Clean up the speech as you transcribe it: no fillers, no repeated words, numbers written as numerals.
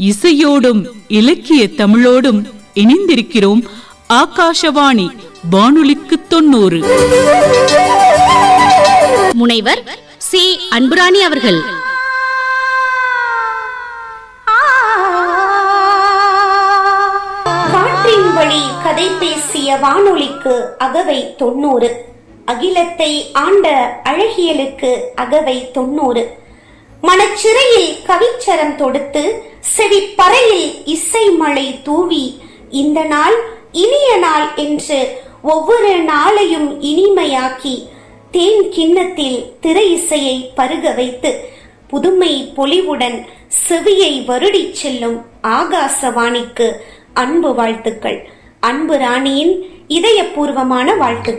இசையோடும் இலக்கிய தமிழோடும் இணைந்திருக்கிறோம். ஆகாஷவாணி வானொலிக்கு 90. முனைவர் சி அன்புராணி அவர்கள். காற்றின் வழி கதை பேசிய வானொலிக்கு அகவை 90. அகிலத்தை ஆண்ட அழகியலுக்கு அகவை 90. மனச்சிறையில் கவிச்சரம் தொடுத்து செவிப்பறையில் இசை மழை தூவி இந்த நாள் இனிய நாள் என்று ஒவ்வொரு நாளையும் இனிமையாக்கி தேன் கிண்ணத்தில் திரை இசையை பருக வைத்து புதுமை பொலிவுடன் செவியை வருடி செல்லும் ஆகாசவாணிக்கு அன்பு வாழ்த்துக்கள். அன்பு ராணியின் இதயபூர்வமான வாழ்த்துக்கள்.